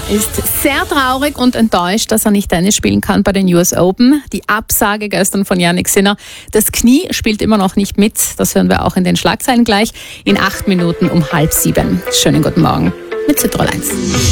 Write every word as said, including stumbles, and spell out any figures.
ist sehr traurig und enttäuscht, dass er nicht Tennis spielen kann bei den U S Open. Die Absage gestern von Jannik Sinner. Das Knie spielt immer noch nicht mit. Das hören wir auch in den Schlagzeilen gleich. In acht Minuten um halb sieben. Schönen guten Morgen mit Südtirol eins.